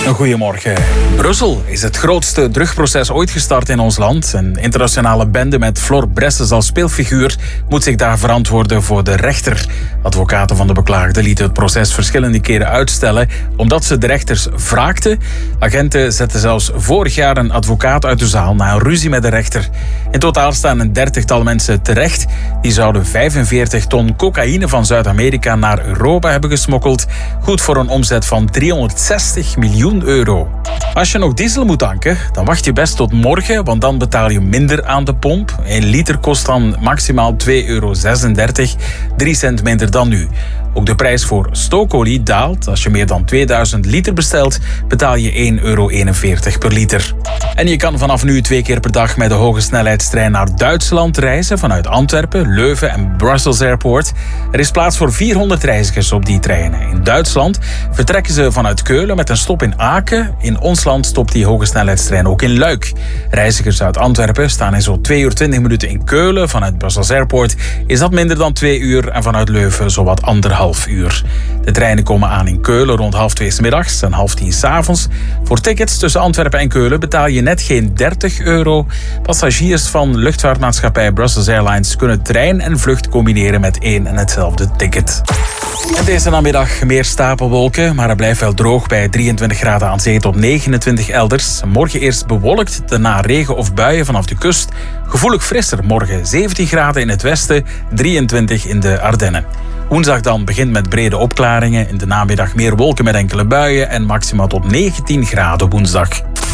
Goedemorgen. Brussel is het grootste drugproces ooit gestart in ons land. Een internationale bende met Flor Bresses als speelfiguur moet zich daar verantwoorden voor de rechter. Advocaten van de beklaagde lieten het proces verschillende keren uitstellen omdat ze de rechters wraakten. Agenten zetten zelfs vorig jaar een advocaat uit de zaal na een ruzie met de rechter. In totaal staan een 30-tal mensen terecht. Die zouden 45 ton cocaïne van Zuid-Amerika naar Europa hebben gesmokkeld. Goed voor een omzet van 360 miljoen euro. Als je nog diesel moet tanken, dan wacht je best tot morgen, want dan betaal je minder aan de pomp. 1 liter kost dan maximaal €2,36, 3 cent minder dan nu. Ook de prijs voor stookolie daalt. Als je meer dan 2000 liter bestelt, betaal je €1,41 per liter. En je kan vanaf nu 2 keer per dag met de hoge snelheidstrein naar Duitsland reizen vanuit Antwerpen, Leuven en Brussels Airport. Er is plaats voor 400 reizigers op die treinen. In Duitsland vertrekken ze vanuit Keulen met een stop in Aken. In ons land stopt die hoge snelheidstrein ook in Luik. Reizigers uit Antwerpen staan in zo'n 2 uur 20 minuten in Keulen. Vanuit Brussels Airport is dat minder dan 2 uur en vanuit Leuven zowat 1,5 uur. De treinen komen aan in Keulen rond 2:30 's middags en 9:30 's avonds. Voor tickets tussen Antwerpen en Keulen betaal je net geen €30. Passagiers van luchtvaartmaatschappij Brussels Airlines kunnen trein en vlucht combineren met één en hetzelfde ticket. En deze namiddag meer stapelwolken, maar het blijft wel droog bij 23 graden aan zee tot 29 elders. Morgen eerst bewolkt, daarna regen of buien vanaf de kust. Gevoelig frisser morgen 17 graden in het westen, 23 in de Ardennen. Woensdag dan begint met brede opklaringen. In de namiddag meer wolken met enkele buien en maximaal tot 19 graden woensdag.